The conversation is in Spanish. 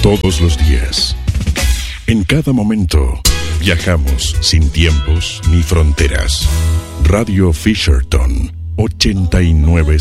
Todos los días, en cada momento, viajamos sin tiempos ni fronteras. Radio Fisherton 89.